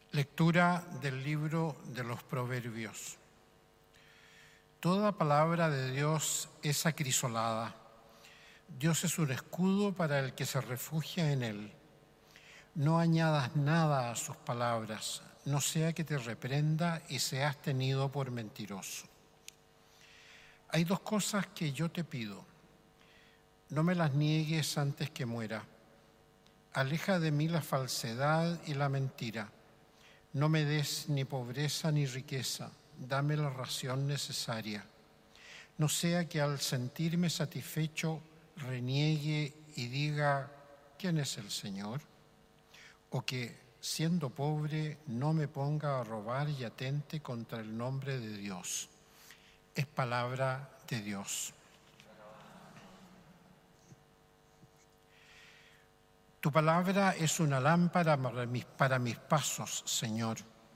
Lectura del libro de los Proverbios. Toda palabra de Dios es acrisolada. Dios es un escudo para el que se refugia en él. No añadas nada a sus palabras, no sea que te reprenda y seas tenido por mentiroso. Hay dos cosas que yo te pido. No me las niegues antes que muera. Aleja de mí la falsedad y la mentira. No me des ni pobreza ni riqueza, dame la ración necesaria. No sea que al sentirme satisfecho reniegue y diga, ¿quién es el Señor? O que, siendo pobre, no me ponga a robar y atente contra el nombre de Dios. Es palabra de Dios. Tu palabra es una lámpara para mis pasos, Señor.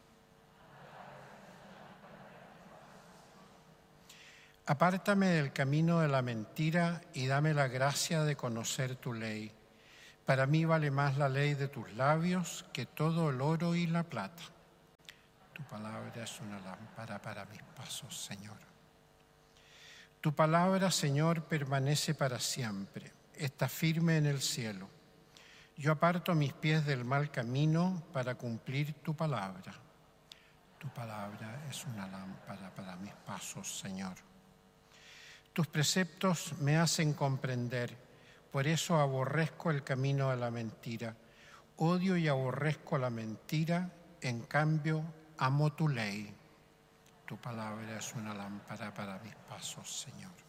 Apártame del camino de la mentira y dame la gracia de conocer tu ley. Para mí vale más la ley de tus labios que todo el oro y la plata. Tu palabra es una lámpara para mis pasos, Señor. Tu palabra, Señor, permanece para siempre. Está firme en el cielo. Yo aparto mis pies del mal camino para cumplir tu palabra. Tu palabra es una lámpara para mis pasos, Señor. Tus preceptos me hacen comprender, por eso aborrezco el camino de la mentira. Odio y aborrezco la mentira, en cambio amo tu ley. Tu palabra es una lámpara para mis pasos, Señor.